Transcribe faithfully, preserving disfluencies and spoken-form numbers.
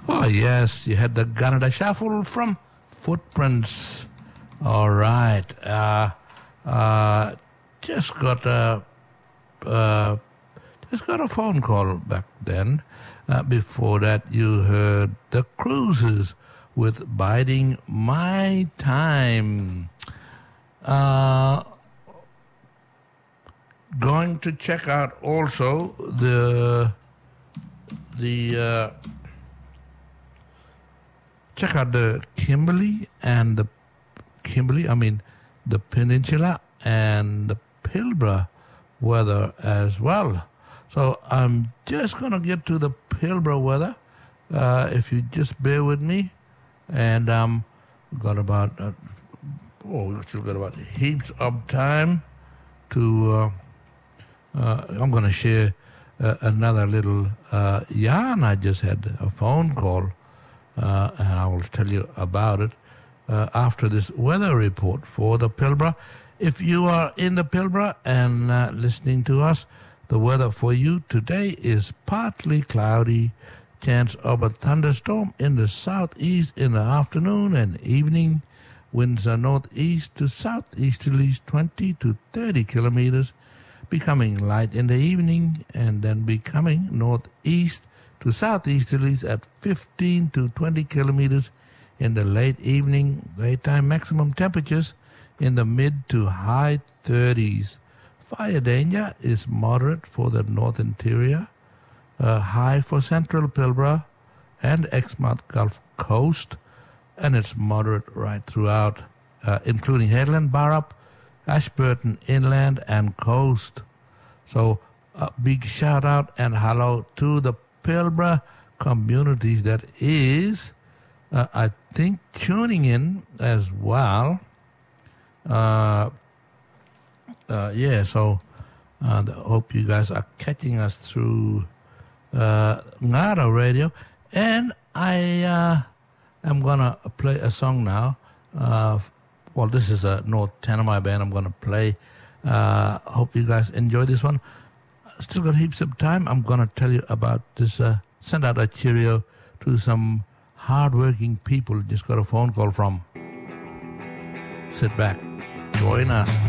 Oh, yes, you had the Canada Shuffle from Footprints. All right. Uh, uh, just got a, uh, just got a phone call back then. Uh, before that, you heard the Cruises with Biding My Time. Uh, going to check out also the the uh, check out the Kimberley and the Kimberley, I mean the Peninsula and the Pilbara weather as well. So I'm just going to get to the Pilbara weather, uh, if you just bear with me. And um, got about, uh, oh, we've still got about heaps of time to, uh, uh, I'm going to share uh, another little uh, yarn. I just had a phone call, uh, and I will tell you about it uh, after this weather report for the Pilbara. If you are in the Pilbara and uh, listening to us, the weather for you today is partly cloudy, chance of a thunderstorm in the southeast in the afternoon and evening. Winds are northeast to southeasterlies twenty to thirty kilometers, becoming light in the evening and then becoming northeast to southeasterlies at fifteen to twenty kilometers in the late evening. Daytime maximum temperatures in the mid to high thirties. Fire danger is moderate for the north interior, uh, high for central Pilbara and Exmouth Gulf Coast, and it's moderate right throughout, uh, including Headland, Barrup, Ashburton Inland and Coast. So a big shout out and hello to the Pilbara communities that is, uh, I think, tuning in as well. Uh, Uh, yeah, so uh, I hope you guys are catching us through uh, Ngara Radio. And I uh, am going to play a song now. Uh, well, this is a North Tanami band I'm going to play. Uh, hope you guys enjoy this one. Still got heaps of time. I'm going to tell you about this. Uh, send out a cheerio to some hardworking people. Just got a phone call from. Sit back. Join us.